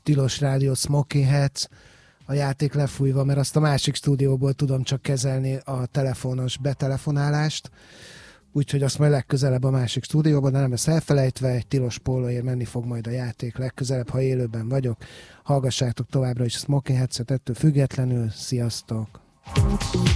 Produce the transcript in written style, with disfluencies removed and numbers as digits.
Tilos Rádió, Smoking Heads, a játék lefújva, mert azt a másik stúdióból tudom csak kezelni a telefonos betelefonálást, úgyhogy azt majd legközelebb a másik stúdióban, de nem lesz elfelejtve, egy tilos pólóért menni fog majd a játék legközelebb, ha élőben vagyok. Hallgassátok továbbra is a Smoking Headset ettől függetlenül, sziasztok!